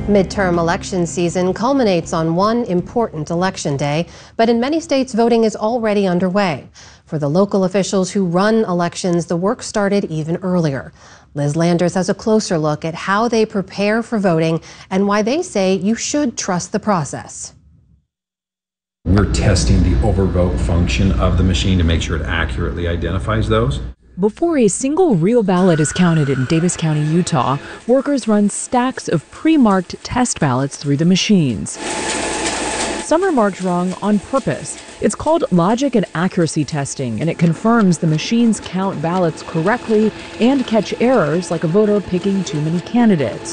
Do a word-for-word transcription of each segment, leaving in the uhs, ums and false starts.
Midterm election season culminates on one important election day, but in many states, voting is already underway. For the local officials who run elections, the work started even earlier. Liz Landers has a closer look at how they prepare for voting and why they say you should trust the process. We're testing the overvote function of the machine to make sure it accurately identifies those. Before a single real ballot is counted in Davis County, Utah, workers run stacks of pre-marked test ballots through the machines. Some are marked wrong on purpose. It's called logic and accuracy testing, and it confirms the machines count ballots correctly and catch errors like a voter picking too many candidates.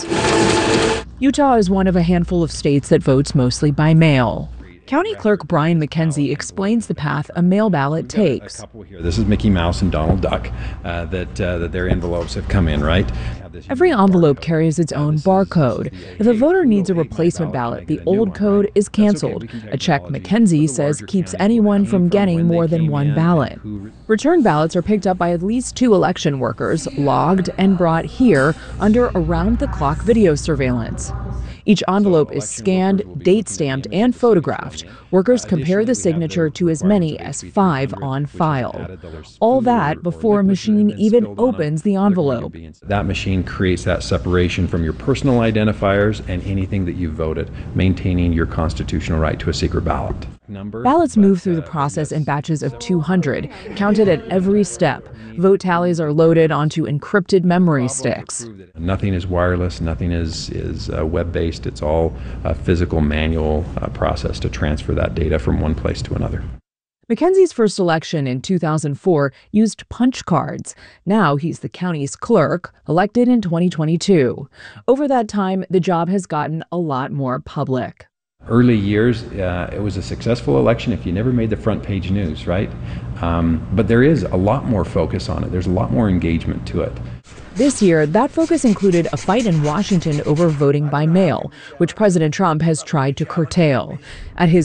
Utah is one of a handful of states that votes mostly by mail. County Clerk Brian McKenzie explains the path a mail ballot takes. This is Mickey Mouse and Donald Duck, uh, that, uh, that their envelopes have come in, right? Every envelope carries its own barcode. If a voter needs a replacement ballot, the old code is canceled. A check McKenzie says keeps anyone from getting more than one ballot. Return ballots are picked up by at least two election workers, logged and brought here under around-the-clock video surveillance. Each envelope is scanned, date-stamped, and photographed. Workers compare the signature to as many as five on file. All that before a machine even opens the envelope. That machine creates that separation from your personal identifiers and anything that you voted, maintaining your constitutional right to a secret ballot. Ballots move through the process in batches of two hundred, counted at every step. Vote tallies are loaded onto encrypted memory sticks. Nothing is wireless, nothing is, is uh, web-based. It's all a physical, manual uh, process to transfer that data from one place to another. McKenzie's first election in two thousand four used punch cards. Now he's the county's clerk, elected in twenty twenty-two. Over that time, the job has gotten a lot more public. Early years, uh, it was a successful election if you never made the front page news, right? Um, but there is a lot more focus on it. There's a lot more engagement to it. This year, that focus included a fight in Washington over voting by mail, which President Trump has tried to curtail. At his